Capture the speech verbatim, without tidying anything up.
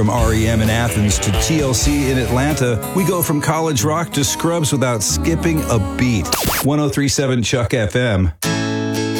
From R E M in Athens to T L C in Atlanta, we go from college rock to Scrubs without skipping a beat. ten thirty-seven Chuck F M.